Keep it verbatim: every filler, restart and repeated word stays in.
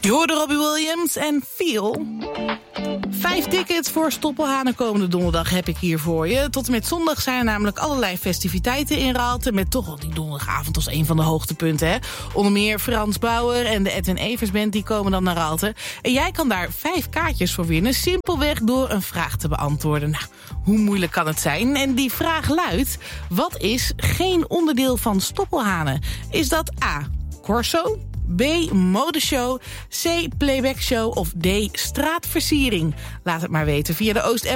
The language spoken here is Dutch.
Je hoorde Robbie Williams en Feel. Vijf tickets voor Stoppelhanen komende donderdag heb ik hier voor je. Tot en met zondag zijn er namelijk allerlei festiviteiten in Raalte, met toch wel die donderdagavond als een van de hoogtepunten. Hè? Onder meer Frans Bauer en de Edwin Evers Band die komen dan naar Raalte. En jij kan daar vijf kaartjes voor winnen, simpelweg door een vraag te beantwoorden. Nou, hoe moeilijk kan het zijn? En die vraag luidt: wat is geen onderdeel van Stoppelhanen? Is dat A, Corso, B, modeshow, C, playbackshow of D, straatversiering? Laat het maar weten via de Oost-app